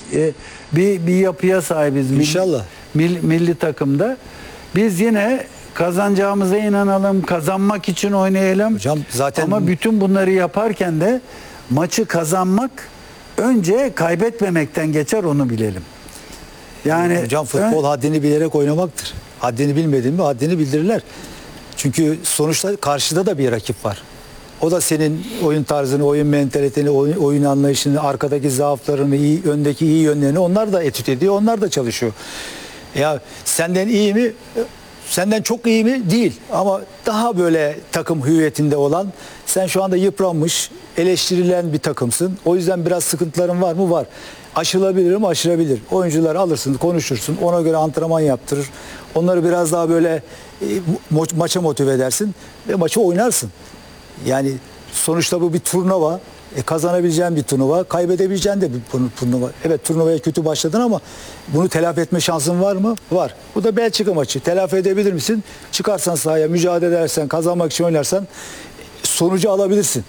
bir yapıya sahibiz. İnşallah. Milli takımda. Biz yine kazanacağımıza inanalım, kazanmak için oynayalım. Hocam zaten ama bütün bunları yaparken de maçı kazanmak önce kaybetmemekten geçer, onu bilelim. Yani hocam futbol haddini bilerek oynamaktır. Haddini bilmedin mi haddini bildirirler. Çünkü sonuçta karşıda da bir rakip var. O da senin oyun tarzını, oyun mentaliteni, oyun anlayışını, arkadaki zaaflarını, öndeki iyi yönlerini onlar da etüt ediyor, onlar da çalışıyor. Ya senden iyi mi? Senden çok iyi mi? Değil. Ama daha böyle takım hüviyetinde olan, sen şu anda yıpranmış, eleştirilen bir takımsın. O yüzden biraz sıkıntıların var mı? Var. Aşılabilir mi? Aşılabilir. Oyuncuları alırsın, konuşursun. Ona göre antrenman yaptırır. Onları biraz daha böyle maça motive edersin ve maçı oynarsın. Yani sonuçta bu bir turnuva. Kazanabileceğin bir turnuva, kaybedebileceğin de bir turnuva. Evet, turnuvaya kötü başladın ama bunu telafi etme şansın var mı? Var. Bu da Belçika maçı. Telafi edebilir misin? Çıkarsan sahaya, mücadele edersen, kazanmak için oynarsan sonucu alabilirsin.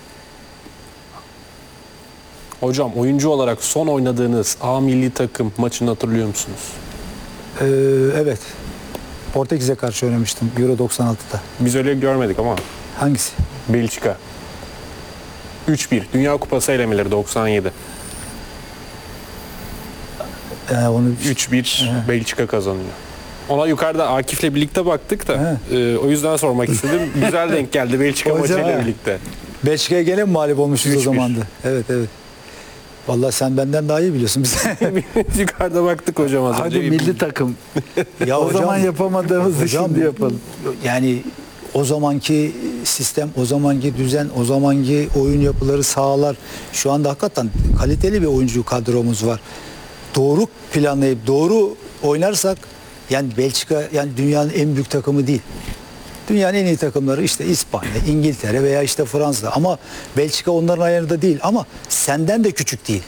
Hocam oyuncu olarak son oynadığınız A milli takım maçını hatırlıyor musunuz? Evet. Portekiz'e karşı oynamıştım Euro 96'da. Biz öyle görmedik ama. Hangisi? Belçika. 3-1. Dünya Kupası elemeleri 97. Onu 3-1 Belçika kazanıyor. Ona yukarıda Akif'le birlikte baktık da o yüzden sormak istedim. Güzel denk geldi Belçika maçıyla birlikte. Belçika'ya gene mi mağlup olmuşuz o zamandı? Evet. Vallahi sen benden daha iyi biliyorsun biz. Yukarıda baktık hocam az önce. Hadi milli takım. Ya o hocam, zaman yapamadığımızı şimdi yapalım. Yani o zamanki sistem, o zamanki düzen, o zamanki oyun yapıları, sahalar, şu anda hakikaten kaliteli bir oyuncu kadromuz var. Doğru planlayıp doğru oynarsak, yani Belçika yani dünyanın en büyük takımı değil. Dünyanın en iyi takımları işte İspanya, İngiltere veya işte Fransa, ama Belçika onların ayarında değil, ama senden de küçük değil.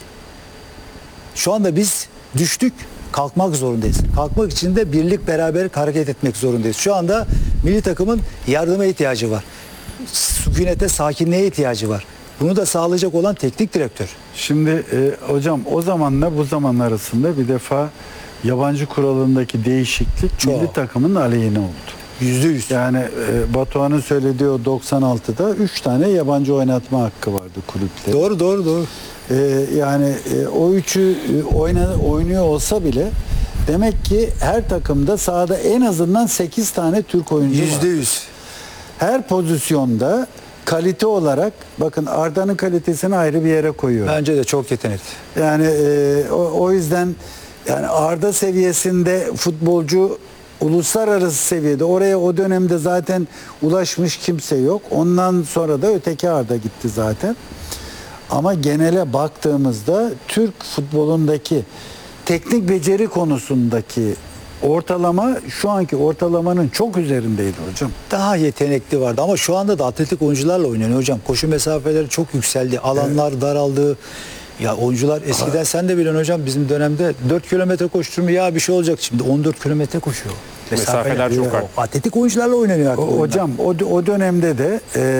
Şu anda biz düştük, kalkmak zorundayız. Kalkmak için de birlik, beraberlik, hareket etmek zorundayız. Şu anda milli takımın yardıma ihtiyacı var. Sükunete, sakinliğe ihtiyacı var. Bunu da sağlayacak olan teknik direktör. Şimdi hocam o zamanla bu zaman arasında bir defa yabancı kuralındaki değişiklik milli takımın aleyhine oldu. %100. Yani Batuhan'ın söylediği o 96'da 3 tane yabancı oynatma hakkı vardı kulüpte. Doğru. Yani o üçü oynuyor olsa bile demek ki her takımda sahada en azından 8 tane Türk oyuncu var. %100. Her pozisyonda kalite olarak, bakın Arda'nın kalitesini ayrı bir yere koyuyor. Bence de çok yetenekli. Yani o yüzden yani Arda seviyesinde futbolcu uluslararası seviyede, oraya o dönemde zaten ulaşmış kimse yok. Ondan sonra da öteki Arda gitti zaten. Ama genele baktığımızda Türk futbolundaki teknik beceri konusundaki ortalama şu anki ortalamanın çok üzerindeydi hocam. Daha yetenekli vardı ama şu anda da atletik oyuncularla oynanıyor hocam. Koşu mesafeleri çok yükseldi. Alanlar daraldı. Ya oyuncular eskiden sen de biliyorsun hocam, bizim dönemde 4 kilometre koşturmuyor ya bir şey olacak, şimdi 14 kilometre koşuyor. Mesafeler çok arttı. Atletik oyuncularla oynanıyor artık. Hocam o dönemde de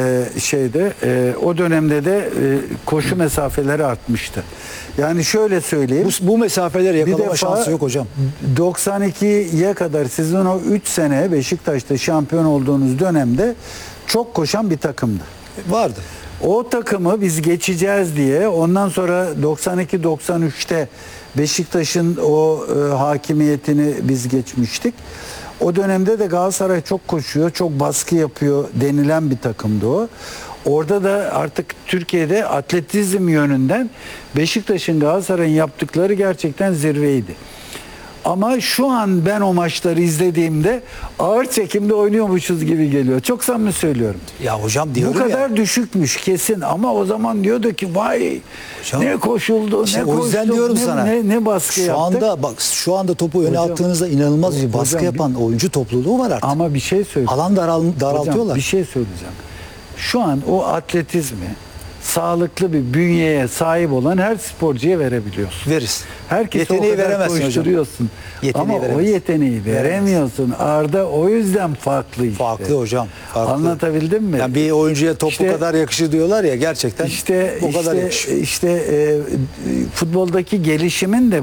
o dönemde de koşu mesafeleri artmıştı. Yani şöyle söyleyeyim. Bu mesafeleri yakalama şansı yok hocam. 92'ye kadar sizin o 3 sene Beşiktaş'ta şampiyon olduğunuz dönemde çok koşan bir takımdı. Vardı. O takımı biz geçeceğiz diye, ondan sonra 92-93'te Beşiktaş'ın o hakimiyetini biz geçmiştik. O dönemde de Galatasaray çok koşuyor, çok baskı yapıyor denilen bir takımdı o. Orada da artık Türkiye'de atletizm yönünden Beşiktaş'ın, Galatasaray'ın yaptıkları gerçekten zirveydi. Ama şu an ben o maçları izlediğimde ağır çekimde oynuyormuşuz gibi geliyor. Çok samimi söylüyorum. Ya hocam diyorum bu kadar ya, düşükmüş kesin, ama o zaman diyordu ki vay hocam, ne koşuldu, işte ne o yüzden koştuk, diyorum sana. ne baskı şu yaptık. anda bak, şu anda topu öne attığınızda inanılmaz bir baskı hocam, yapan oyuncu topluluğu var artık. Ama bir şey söyleyeyim. Alan daraltıyorlar. Hocam, bir şey söyleyeceğim. Şu an o atletizmi sağlıklı bir bünyeye sahip olan her sporcuya verebiliyorsun. Veririz. Herkese Yeteneği o kadar veremezsin koşturuyorsun. Yeteneği Ama o veremezsin. yeteneği veremiyorsun. Arda o yüzden farklı işte. Farklı hocam. Farklı. Anlatabildim mi? Yani bir oyuncuya topu İşte- kadar yakışır diyorlar ya, gerçekten İşte o kadar yakışır. futboldaki gelişimin de